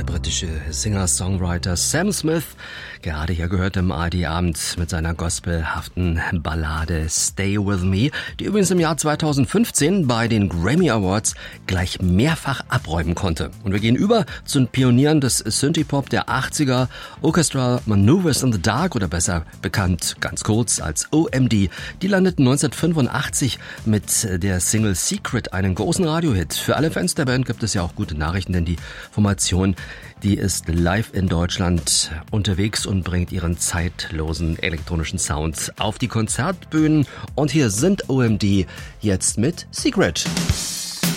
britische Singer-Songwriter Sam Smith, gerade hier gehört im ARD-Abend mit seiner gospelhaften Ballade Stay With Me, die übrigens im Jahr 2015 bei den Grammy Awards gleich mehrfach abräumen konnte. Und wir gehen über zu den Pionieren des Synthie-Pop der 80er, Orchestral Maneuvers in the Dark oder besser bekannt ganz kurz als OMD. Die landeten 1985 mit der Single Secret einen großen Radiohit. Für alle Fans der Band gibt es ja auch gute Nachrichten, denn die Formation, die ist live in Deutschland unterwegs und bringt ihren zeitlosen elektronischen Sound auf die Konzertbühnen. Und hier sind OMD jetzt mit Secret.